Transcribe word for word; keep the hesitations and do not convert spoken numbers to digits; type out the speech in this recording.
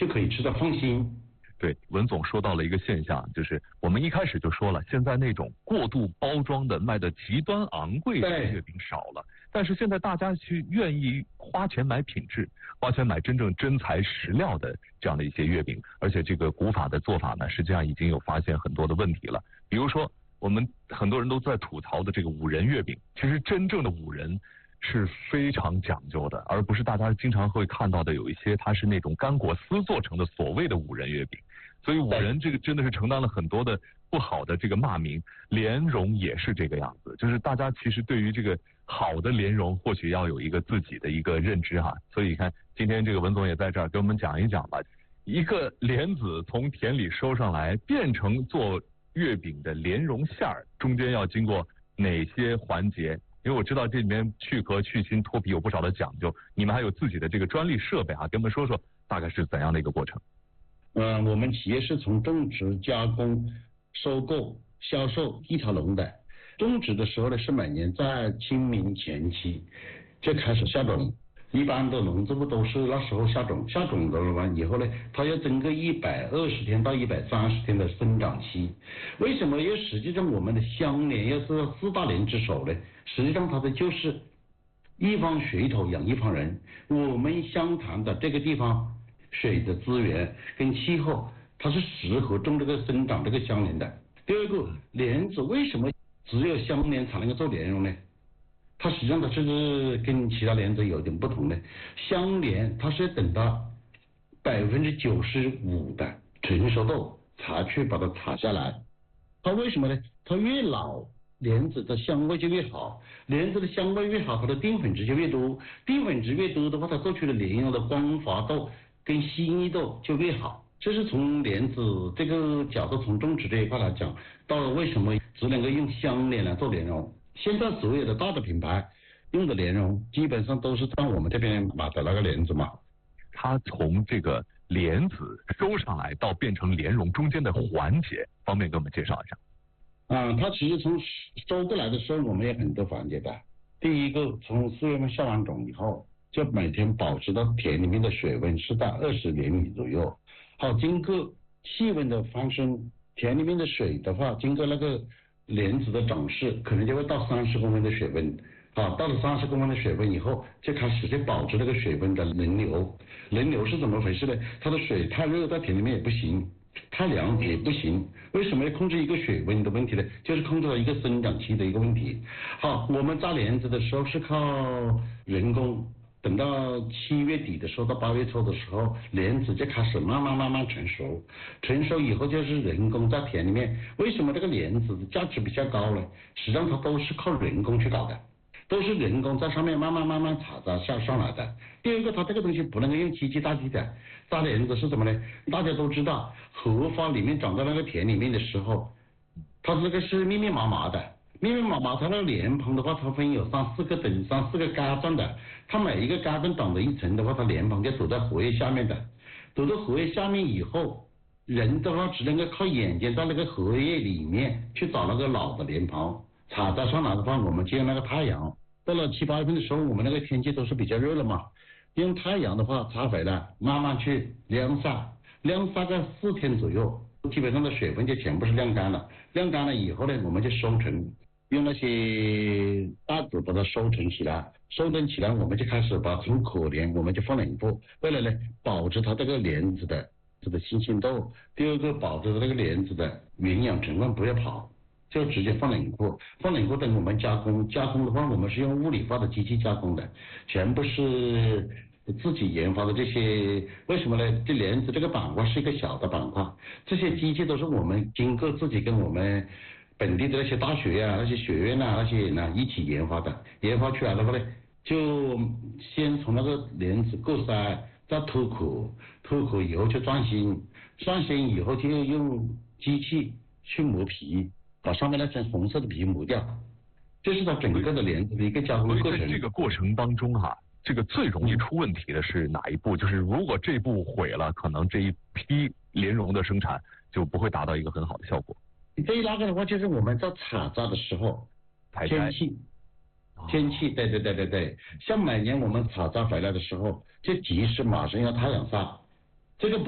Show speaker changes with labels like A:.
A: 就可以吃得放心。
B: 对，文总说到了一个现象，就是我们一开始就说了，现在那种过度包装的、卖的极端昂贵的月饼少了，但是现在大家去愿意花钱买品质，花钱买真正真材实料的这样的一些月饼，而且这个古法的做法呢，实际上已经有发现很多的问题了。比如说，我们很多人都在吐槽的这个五仁月饼，其实真正的五仁是非常讲究的，而不是大家经常会看到的有一些它是那种干果丝做成的所谓的五仁月饼。所以五仁这个真的是承担了很多的不好的这个骂名，莲蓉也是这个样子，就是大家其实对于这个好的莲蓉或许要有一个自己的一个认知哈。所以你看今天这个文总也在这儿给我们讲一讲吧，一个莲子从田里收上来变成做月饼的莲蓉馅儿，中间要经过哪些环节？因为我知道这里面去壳、去芯、脱皮有不少的讲究，你们还有自己的这个专利设备啊，给我们说说大概是怎样的一个过程？
A: 呃，我们企业是从种植、加工、收购、销售一条龙的。种植的时候呢，是每年在清明前期就开始下种，一般的农作物都是那时候下种，下种的完以后呢，它要经过一百二十天到一百三十天的生长期。为什么？因为实际上我们的香莲要是四大莲之首呢，实际上它的就是一方水土养一方人。我们湘潭的这个地方水的资源跟气候，它是适合种这个生长这个香莲的。第二个，莲子为什么只有香莲才能够做莲蓉呢？它实际上它是跟其他莲子有点不同的。香莲它是等到百分之九十五的成熟度才去把它采下来。它为什么呢？它越老，莲子的香味就越好，莲子的香味越好，它的淀粉质就越多，淀粉质越多的话，它做出的莲蓉的光滑度跟细腻度就越好。这是从莲子这个角度，从种植这一块来讲，到了为什么只能够用香莲来做莲蓉。现在所有的大的品牌用的莲蓉，基本上都是在我们这边买的那个莲子嘛。
B: 它从这个莲子收上来到变成莲蓉中间的环节，方便给我们介绍一下。
A: 啊，它其实从收过来的时候，我们有很多环节的。第一个，从四月份下完种以后，就每天保持到田里面的水温是在二十厘米左右。好，经过气温的翻升，田里面的水的话，经过那个莲子的长势，可能就会到三十公分的水温。好，到了三十公分的水温以后，就开始去保持那个水温的轮流。轮流是怎么回事呢？它的水太热在田里面也不行，太凉也不行。为什么要控制一个水温的问题呢？就是控制了一个生长期的一个问题。好，我们扎莲子的时候是靠人工，等到七月底的时候到八月初的时候，莲子就开始慢慢慢慢成熟。成熟以后就是人工在田里面。为什么这个莲子的价值比较高呢？实际上它都是靠人工去搞的，都是人工在上面慢慢慢慢采摘下上来的。第二个，它这个东西不能够用机器代替的。扎莲子是什么呢？大家都知道，荷花里面长在那个田里面的时候，它这个是密密麻麻的，密密麻麻。它那个莲蓬的话，它分有三四个等三四个嘎状的，它每一个嘎根长的一层的话，它莲蓬就躲在荷叶下面的。躲到荷叶下面以后，人的话只能够靠眼睛在那个荷叶里面去找那个老的莲蓬。采摘上来的话，我们就用那个太阳。到了七八月份的时候，我们那个天气都是比较热了嘛，用太阳的话采回来，慢慢去晾晒，晾晒个四天左右，基本上的水分就全部是晾干了。晾干了以后呢，我们就收成，用那些袋子把它收成起来，收成起来我们就开始把从可莲我们就放冷库，为了呢保持它这个莲子的这个新鲜度，第二个保持这个莲子的营养成分不要跑。就直接放冷库，放冷库等我们加工，加工的话我们是用物理化的机器加工的，全部是自己研发的这些。为什么呢？这莲子这个板块是一个小的板块，这些机器都是我们经过自己跟我们本地的那些大学啊、那些学院啊、那些人啊一起研发的。研发出来的话呢，就先从那个莲子过筛，再脱壳，脱壳以后就钻心，钻心以后就用机器去磨皮，把上面那层红色的皮磨掉，这是它整个的莲子的一个加工过程。
B: 在这个过程当中哈、啊，这个最容易出问题的是哪一步？就是如果这步毁了，可能这一批莲蓉的生产就不会达到一个很好的效果。
A: 对那个的话，就是我们在采摘的时候，天气，天气，对对对对对，像每年我们采摘回来的时候，就及时马上要太阳晒，这个不